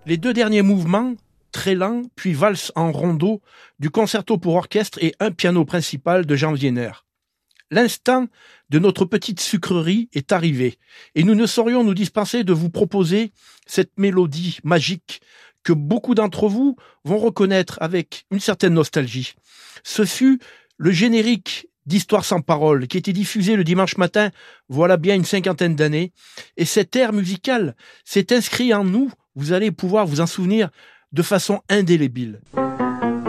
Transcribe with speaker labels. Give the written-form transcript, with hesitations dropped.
Speaker 1: Les deux derniers mouvements, très lents, puis valse en rondeau, du concerto pour orchestre et un piano principal de Jean Wiener. L'instant de notre petite sucrerie est arrivé, et nous ne saurions nous dispenser de vous proposer cette mélodie magique que beaucoup d'entre vous vont reconnaître avec une certaine nostalgie. Ce fut le générique d'Histoire sans parole qui était diffusé le dimanche matin, voilà bien une 50aine d'années, et cet air musical s'est inscrit en nous, vous allez pouvoir vous en souvenir de façon indélébile.